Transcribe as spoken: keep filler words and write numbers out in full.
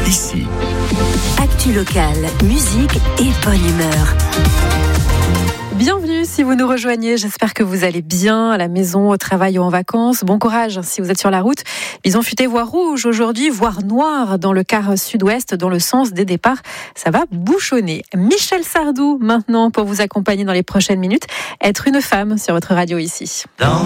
ici. Actu locale, musique et bonne humeur. Bienvenue si vous nous rejoignez, j'espère que vous allez bien à la maison, au travail ou en vacances. Bon courage si vous êtes sur la route. Bison futé voire rouge aujourd'hui, voire noir dans le quart sud-ouest, dans le sens des départs. Ça va bouchonner. Michel Sardou maintenant pour vous accompagner dans les prochaines minutes. Être une femme sur votre radio ici. Dans